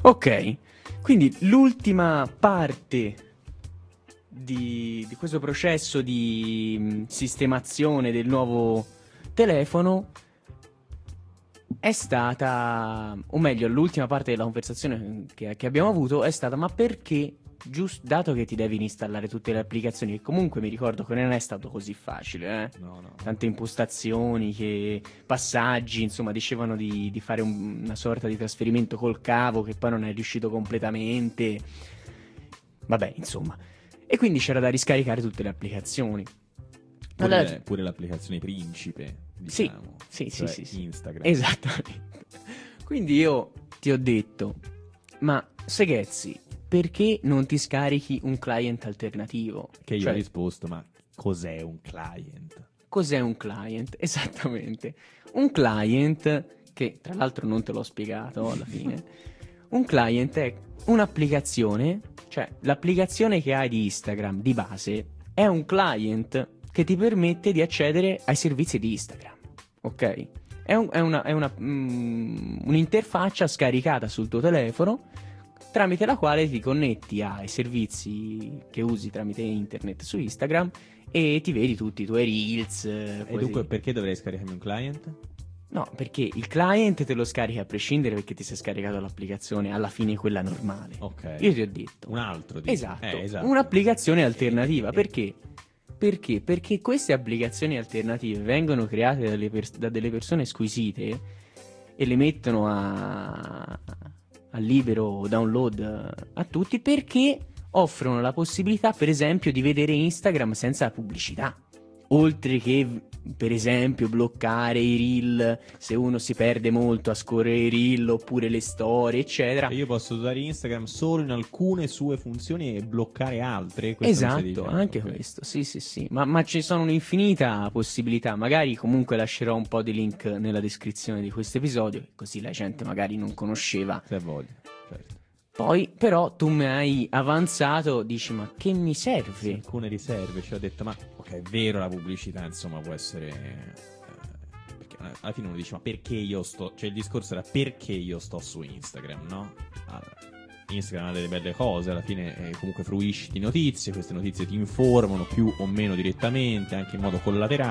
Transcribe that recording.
Ok, quindi l'ultima parte di questo processo di sistemazione del nuovo telefono è stata, o meglio, l'ultima parte della conversazione che abbiamo avuto è stata: ma perché, dato che ti devi installare tutte le applicazioni, che comunque mi ricordo che non è stato così facile, No. tante impostazioni, passaggi, insomma, dicevano di fare una sorta di trasferimento col cavo che poi non è riuscito completamente. Vabbè, insomma. E quindi c'era da riscaricare tutte le applicazioni. Allora, Pure l'applicazione principe, sì, diciamo. sì, cioè sì. Instagram. Esattamente. Quindi io ti ho detto: ma Seghezzi, perché non ti scarichi un client alternativo? Che io Cioè, ho risposto, ma cos'è un client? cos'è un client? Esattamente. Un client, che tra l'altro non te l'ho spiegato alla fine, un client è un'applicazione, cioè l'applicazione che hai di Instagram di base è un client che ti permette di accedere ai servizi di Instagram, ok? È un'interfaccia scaricata sul tuo telefono tramite la quale ti connetti ai servizi che usi tramite internet su Instagram e ti vedi tutti i tuoi reels. E così. dunque perché dovrei scaricarmi un client? No, perché il client te lo scarichi a prescindere, perché ti sei scaricato l'applicazione, alla fine quella normale. Ok. Io ti ho detto. Un altro Esatto, esatto. un'applicazione alternativa. Perché? Perché queste applicazioni alternative vengono create da delle persone squisite e le mettono a libero download a tutti, perché offrono la possibilità, per esempio, di vedere Instagram senza pubblicità. Oltre che, per esempio, bloccare i reel se uno si perde molto a scorrere i reel, oppure le storie, eccetera. E io posso usare Instagram solo in alcune sue funzioni e bloccare altre? Questo mi stai Esatto, dicendo, anche ok. questo, sì. Ma ci sono un'infinita possibilità. Magari comunque lascerò un po' di link nella descrizione di questo episodio, così la gente magari non conosceva. Se voglio, certo. Poi, però, tu mi hai avanzato, dici: ma che mi serve? Alcune riserve, cioè ho detto, ma ok, è vero, la pubblicità insomma può essere perché alla fine uno dice, ma perché io sto, cioè il discorso era perché io sto su Instagram, no? Allora, Instagram ha delle belle cose, alla fine comunque fruisci di notizie, queste notizie ti informano più o meno direttamente, anche in modo collaterale.